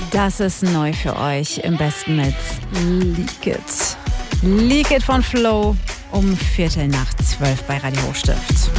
Das ist neu für euch. Im besten mit Leak It. Leak It von Flo um 11:45 bei Radio Hochstift.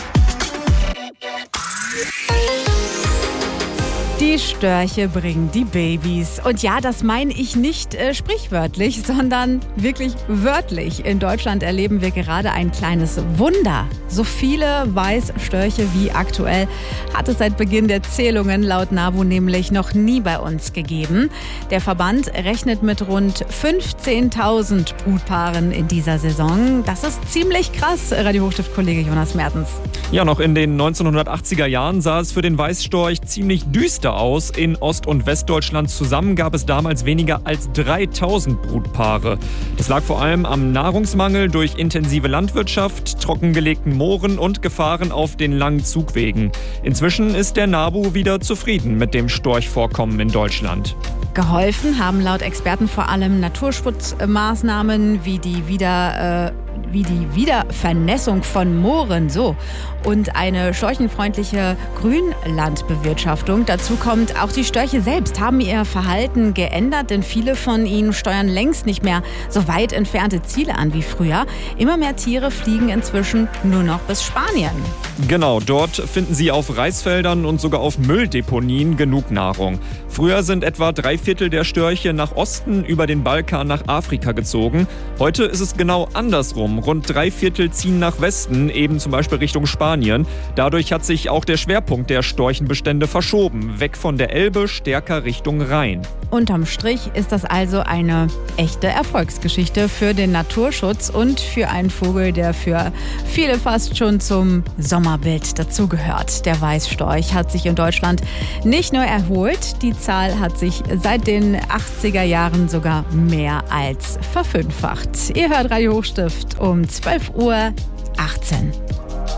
Die Störche bringen die Babys. Und ja, das meine ich nicht sprichwörtlich, sondern wirklich wörtlich. In Deutschland erleben wir gerade ein kleines Wunder. So viele Weißstörche wie aktuell hat es seit Beginn der Zählungen laut NABU nämlich noch nie bei uns gegeben. Der Verband rechnet mit rund 15.000 Brutpaaren in dieser Saison. Das ist ziemlich krass, Radio Hochstift-Kollege Jonas Mertens. Ja, noch in den 1980er Jahren sah es für den Weißstorch ziemlich düster aus. In Ost- und Westdeutschland zusammen gab es damals weniger als 3.000 Brutpaare. Das lag vor allem am Nahrungsmangel durch intensive Landwirtschaft, trockengelegten Mooren und Gefahren auf den langen Zugwegen. Inzwischen ist der NABU wieder zufrieden mit dem Storchvorkommen in Deutschland. Geholfen haben laut Experten vor allem Naturschutzmaßnahmen wie die Wiedervernässung von Mooren und eine storchenfreundliche Grünlandbewirtschaftung. Dazu kommt, auch die Störche selbst haben ihr Verhalten geändert, denn viele von ihnen steuern längst nicht mehr so weit entfernte Ziele an wie früher. Immer mehr Tiere fliegen inzwischen nur noch bis Spanien. Genau, dort finden sie auf Reisfeldern und sogar auf Mülldeponien genug Nahrung. Früher sind etwa 3/4 der Störche nach Osten über den Balkan nach Afrika gezogen. Heute ist es genau andersrum. Rund 3/4 ziehen nach Westen, eben zum Beispiel Richtung Spanien. Dadurch hat sich auch der Schwerpunkt der Storchenbestände verschoben, weg von der Elbe, stärker Richtung Rhein. Unterm Strich ist das also eine echte Erfolgsgeschichte für den Naturschutz und für einen Vogel, der für viele fast schon zum Sommerbild dazugehört. Der Weißstorch hat sich in Deutschland nicht nur erholt, die Zahl hat sich seit den 80er Jahren sogar mehr als verfünffacht. Ihr hört Radio Hochstift um 12:18 Uhr.